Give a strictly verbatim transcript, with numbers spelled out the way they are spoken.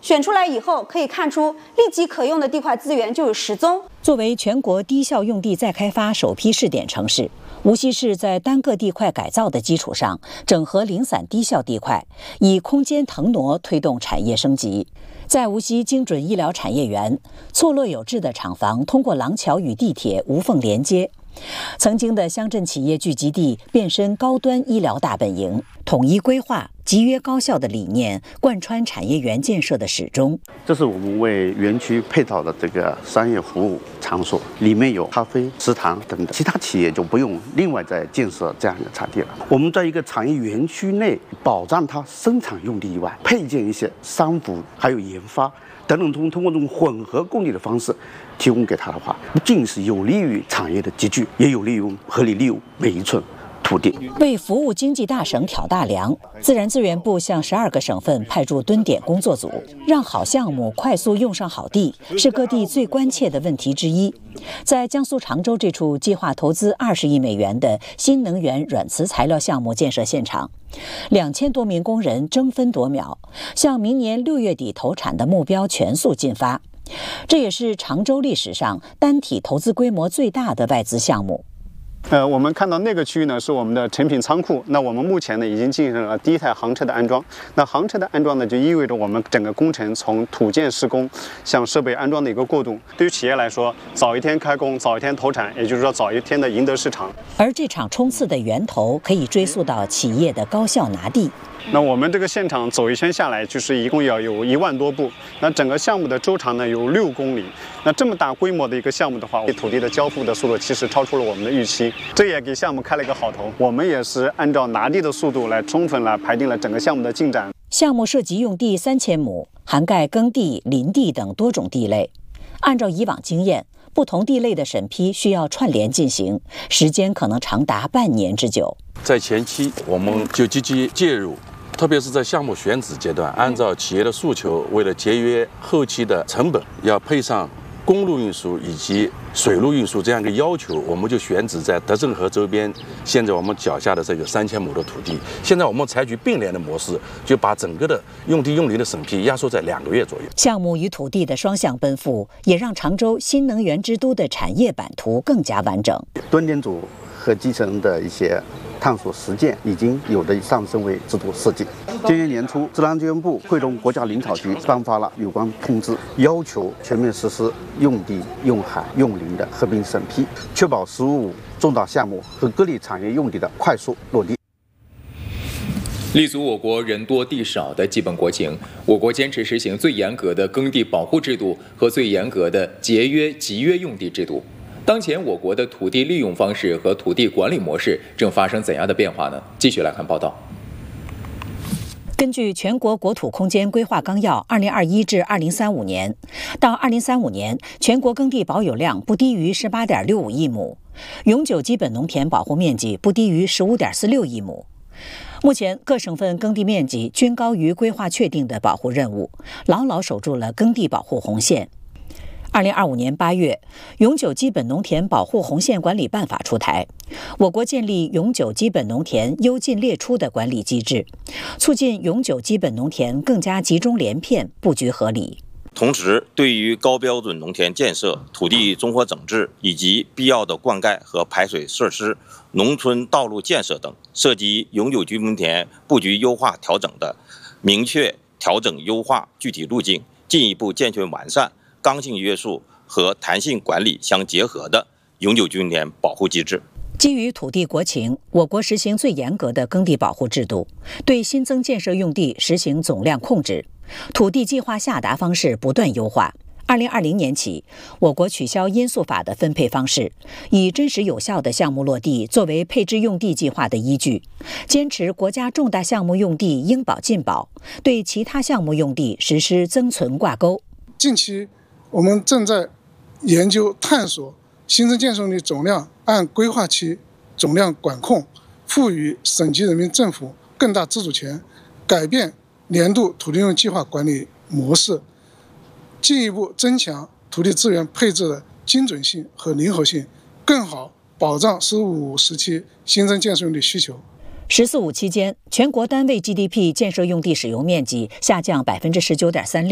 选出来以后，可以看出立即可用的地块资源就有十宗。 作为全国低效用地再开发首批试点城市，无锡市在单个地块改造的基础上，整合零散低效地块，以空间腾挪推动产业升级。在无锡精准医疗产业园，错落有致的厂房通过廊桥与地铁无缝连接。曾经的乡镇企业聚集地变身高端医疗大本营，统一规划、集约高效的理念贯穿产业园建设的始终。 这是我们为园区配套的这个商业服务场所，里面有咖啡、食堂等等，其他企业就不用另外再建设这样一个场地了。我们在一个产业园区内保障它生产用地以外，配建一些商服，还有研发等等，通通过这种混合供给的方式提供给他的话，不仅是有利于产业的集聚，也有利于合理利用每一寸土地。 为服务经济大省挑大梁，自然资源部向十二个省份派驻蹲点工作组，让好项目快速用上好地，是各地最关切的问题之一。在江苏常州这处计划投资二十亿美元的新能源软磁材料项目建设现场，两千多名工人争分夺秒，向明年六月底投产的目标全速进发。这也是常州历史上单体投资规模最大的外资项目。 呃，我们看到那个区域呢是我们的成品仓库。那我们目前呢已经进行了第一台行车的安装。那行车的安装呢，就意味着我们整个工程从土建施工向设备安装的一个过渡。对于企业来说，早一天开工，早一天投产，也就是说早一天的赢得市场。 而这场冲刺的源头可以追溯到企业的高效拿地。 那我们这个现场走一圈下来，就是一共要有一万多步。那整个项目的周长呢有六公里。那这么大规模的一个项目的话，土地的交付的速度其实超出了我们的预期，这也给项目开了一个好头。我们也是按照拿地的速度来充分来排定了整个项目的进展。 项目涉及用地三千亩，涵盖耕地、林地等多种地类。按照以往经验，不同地类的审批需要串联进行，时间可能长达半年之久。 在前期，我们就积极介入。特别是在项目选址阶段，按照企业的诉求，为了节约后期的成本，要配上公路运输以及水路运输这样一个要求，我们就选址在德政河周边，现在我们脚下的这个三千亩的土地。现在我们采取并联的模式，就把整个的用地用林的审批压缩在两个月左右。 项目与土地的双向奔赴，也让常州新能源之都的产业版图更加完整。 蹲点组和基层的一些探索实践已经有的上升为制度设计。今年年初，自然资源部会同国家林草局颁发了有关通知，要求全面实施用地、用海、用林的合并审批，确保“十五五”重大项目和各类产业用地的快速落地。 立足我国人多地少的基本国情，我国坚持实行最严格的耕地保护制度和最严格的节约集约用地制度。当前我国的土地利用方式和土地管理模式正发生怎样的变化呢？继续来看报道。 根据全国国土空间规划纲要二零二一至二零三五年，到二零三五年，全国耕地保有量不低于十八点六五亿亩，永久基本农田保护面积不低于十五点四六亿亩。目前，各省份耕地面积均高于规划确定的保护任务，牢牢守住了耕地保护红线。二零二五年八月，永久基本农田保护红线管理办法出台，我国建立永久基本农田优进劣出的管理机制，促进永久基本农田更加集中连片，布局合理。 同时，对于高标准农田建设、土地综合整治以及必要的灌溉和排水设施、农村道路建设等涉及永久基本农田布局优化调整的，明确调整优化具体路径，进一步健全完善刚性约束和弹性管理相结合的永久基本农田保护机制。 基于土地国情，我国实行最严格的耕地保护制度，对新增建设用地实行总量控制，土地计划下达方式不断优化。二零二零年起，我国取消因素法的分配方式，以真实有效的项目落地作为配置用地计划的依据，坚持国家重大项目用地应保尽保，对其他项目用地实施增存挂钩。 近期我们正在研究探索新增建设用地总量按规划期总量管控，赋予省级人民政府更大自主权，改变年度土地用计划管理模式，进一步增强土地资源配置的精准性和灵活性，更好保障“十五五”时期新增建设用地需求。十四五期间，全国单位 G D P 建设用地使用面积下降百分之十九点三六。